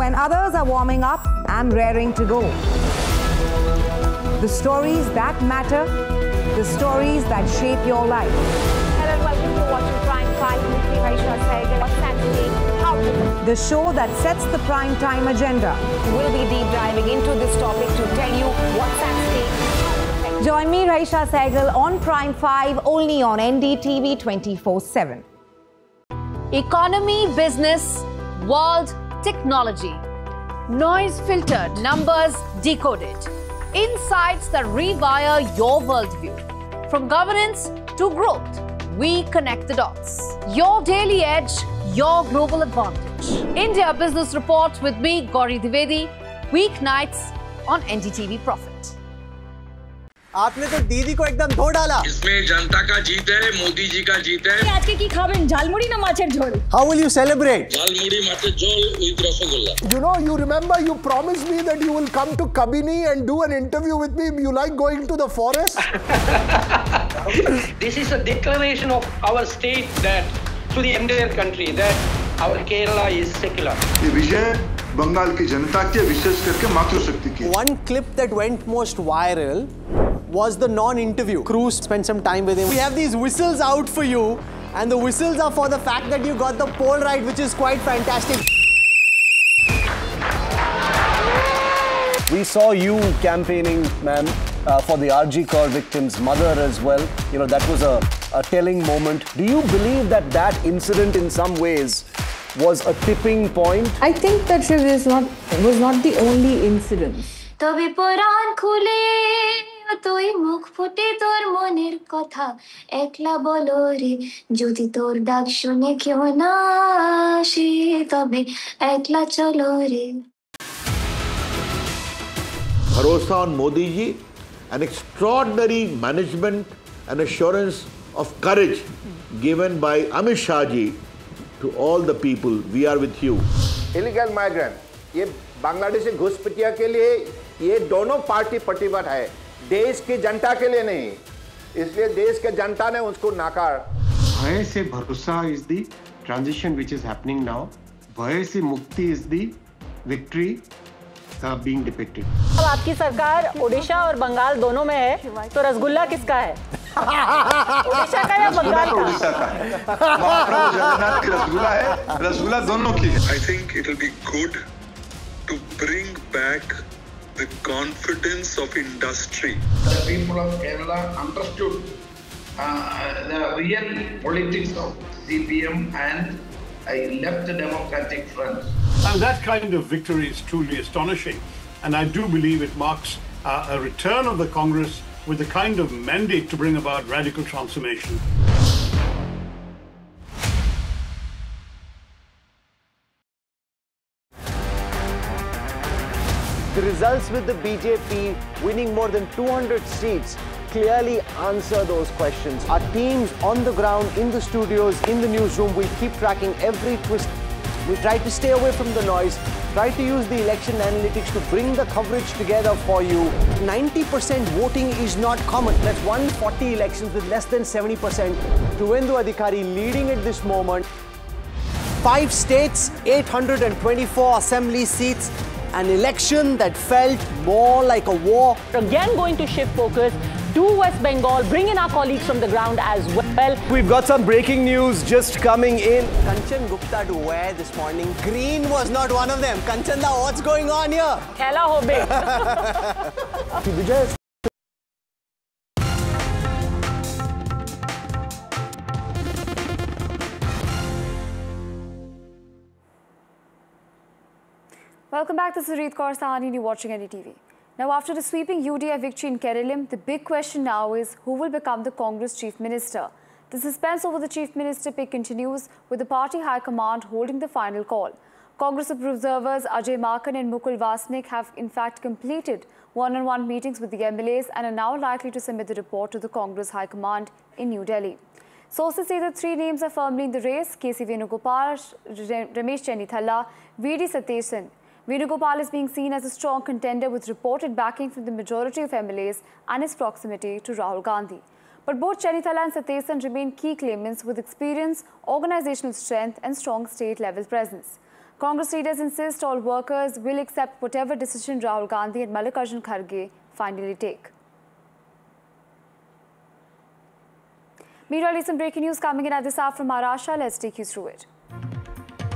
when others are warming up, I'm raring to go. The stories that matter, the stories that shape your life. Hello and welcome to Watching Prime 5 with me, Raisha Sehgal. What's happening? How to? The show that sets the prime time agenda. We'll be deep diving into this topic to tell you what's at stake. Join me, Raisha Sehgal, on Prime 5, only on NDTV 24/7. Economy, business, world, technology. Noise filtered, numbers decoded. Insights that rewire your worldview. From governance to growth, we connect the dots. Your daily edge, your global advantage. India Business Report with me, Gauri Dwivedi, weeknights on NDTV Profit. आपने तो दीदी को एकदम धो डाला। इसमें जनता का जीत है, मोदी जी का जीत है। आज के की खाबेन झालमुड़ी ना माछेर झोल। How will you celebrate? Jhalmuri माछेर झोल with rasgulla. You know, you remember you promised me that you will come to Kabini and do an interview with me. You like going to the forest? This is a declaration of our state that to the entire country that our Kerala is secular. ये विजय बंगाल की जनता के विशेष करके मातृशक्ति की। One clip that went most viral was the non-interview. Cruz spent some time with him. We have these whistles out for you, and the whistles are for the fact that you got the poll right, which is quite fantastic. We saw you campaigning, ma'am, for the RG Kaur victim's mother as well. You know, that was a telling moment. Do you believe that that incident in some ways was a tipping point? I think that was not the only incident. তবে পরাণ খুলে তুই মুখ ফুটে তোর মনের কথা একলা বলো রে যদি তোর ডাক শুনে কেউ না আসে তবে একলা চলো রে Bharosa on Modi ji, an extraordinary management and assurance of courage given by Amit Shah ji to all the people. We are with you. Illegal migrant, ये बांग्लादेशी घुसपैठिया के लिए ये दोनों पार्टी प्रतिबद्ध है, देश की जनता के लिए नहीं, इसलिए देश के जनता ने उसको नाकार। भय से भरोसा is the transition which is happening now. भय से मुक्ति is the victory being depicted. अब आपकी सरकार ओडिशा और बंगाल दोनों में है, तो रसगुल्ला किसका है? ओडिशा का या बंगाल का? ओडिशा का है। महाप्रभु जगन्नाथ की रसगुल्ला है, रसगुल्ला दोनों की है। I think it will be good to bring back the confidence of industry. The people of Kerala understood the real politics of CPM and left the Democratic Front. And that kind of victory is truly astonishing. And I do believe it marks a return of the Congress with the kind of mandate to bring about radical transformation. The results with the BJP winning more than 200 seats clearly answer those questions. Our teams on the ground, in the studios, in the newsroom, will keep tracking every twist. We try to stay away from the noise, try to use the election analytics to bring the coverage together for you. 90% voting is not common. That's 140 elections with less than 70%. Tuvendu Adhikari leading at this moment. 5 states, 824 assembly seats. An election that felt more like a war. Again going to shift focus to West Bengal, bring in our colleagues from the ground as well. We've got some breaking news just coming in. Kanchan Gupta to wear this morning. Green was not one of them. Kanchan da, what's going on here? Khela hobe. Vijay. Welcome back to Sureet Kaur Sahani and you're watching NDTV. Now, after the sweeping UDF victory in Kerala, the big question now is who will become the Congress Chief Minister? The suspense over the Chief Minister pick continues with the party high command holding the final call. Congress observers Ajay Makan and Mukul Vasnik have in fact completed one-on-one meetings with the MLAs and are now likely to submit the report to the Congress High Command in New Delhi. Sources say that 3 names are firmly in the race: KC Venugopal, Ramesh Chennithalla, VD Sathesan. Venugopal is being seen as a strong contender with reported backing from the majority of MLAs and his proximity to Rahul Gandhi. But both Chennithalla and Sathesan remain key claimants with experience, organizational strength and strong state-level presence. Congress leaders insist all workers will accept whatever decision Rahul Gandhi and Mallikarjun Kharge finally take. Meanwhile, some breaking news coming in at this hour from Maharashtra. Let's take you through it.